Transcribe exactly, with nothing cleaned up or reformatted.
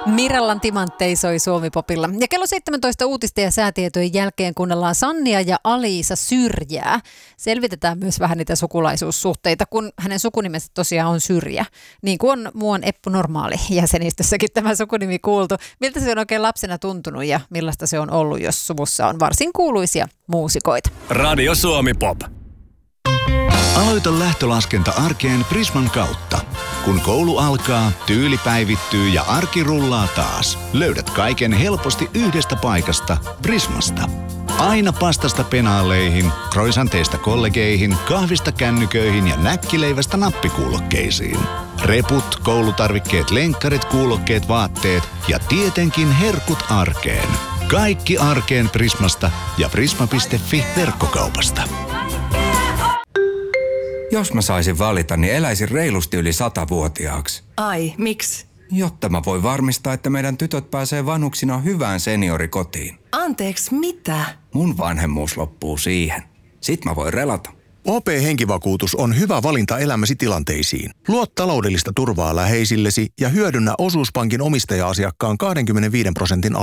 Mirallan timanttei soi Suomi-popilla. Ja kello seitsemäntoista uutisten ja säätietojen jälkeen kuunnellaan Sannia ja Aliisa Syrjää. Selvitetään myös vähän niitä sukulaisuussuhteita, kun hänen sukunimensä tosiaan on Syrjä. Niin kuin on muuan Eppu Normaali jäsenistössäkin tämä sukunimi kuultu. Miltä se on oikein lapsena tuntunut ja millaista se on ollut, jos suvussa on varsin kuuluisia muusikoita. Radio Suomi Pop. Aloita lähtölaskenta arkeen Prisman kautta. Kun koulu alkaa, tyyli päivittyy ja arki rullaa taas. Löydät kaiken helposti yhdestä paikasta, Prismasta. Aina pastasta penaaleihin, croissanteista kollegeihin, kahvista kännyköihin ja näkkileivästä nappikuulokkeisiin. Reput, koulutarvikkeet, lenkkarit, kuulokkeet, vaatteet ja tietenkin herkut arkeen. Kaikki arkeen Prismasta ja prisma piste fi verkkokaupasta. Jos mä saisin valita, niin eläisin reilusti yli satavuotiaaksi. Ai, miksi? Jotta mä voin varmistaa, että meidän tytöt pääsee vanhuksina hyvään seniorikotiin. Anteeksi, mitä? Mun vanhemmuus loppuu siihen. Sit mä voin relata. O P-henkivakuutus on hyvä valinta elämäsi tilanteisiin. Luo taloudellista turvaa läheisillesi ja hyödynnä osuuspankin omistaja-asiakkaan kaksikymmentäviisi prosentin